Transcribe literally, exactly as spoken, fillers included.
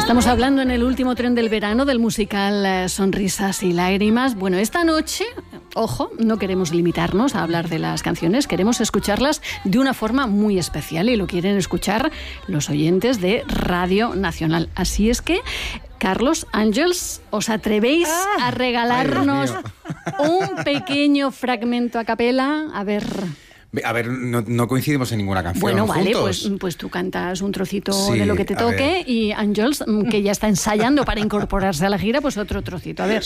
Estamos hablando en el último tren del verano del musical eh, Sonrisas y Lágrimas. Bueno, esta noche, ojo, no queremos limitarnos a hablar de las canciones, queremos escucharlas de una forma muy especial y lo quieren escuchar los oyentes de Radio Nacional. Así es que, Carlos, Ángels, ¿os atrevéis ah, a regalarnos un pequeño fragmento a capela? A ver... A ver, no, no coincidimos en ninguna canción. Bueno, vale, juntos. Pues, pues tú cantas un trocito sí, de lo que te toque ver. y Ángels, que ya está ensayando para incorporarse a la gira, pues otro trocito. A ver.